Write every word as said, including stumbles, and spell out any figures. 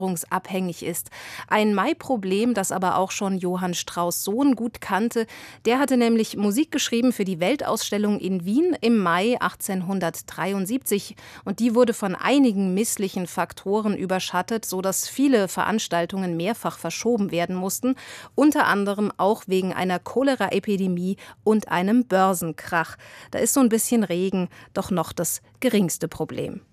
abhängig ist. Ein Mai-Problem, das aber auch schon Johann Strauss Sohn gut kannte. Der hatte nämlich Musik geschrieben für die Weltausstellung in Wien im Mai achtzehnhundertdreiundsiebzig. Und die wurde von einigen misslichen Faktoren überschattet, sodass viele Veranstaltungen mehrfach verschoben werden mussten. Unter anderem auch wegen einer Cholera-Epidemie und einem Börsenkrach. Da ist so ein bisschen Regen doch noch das geringste Problem.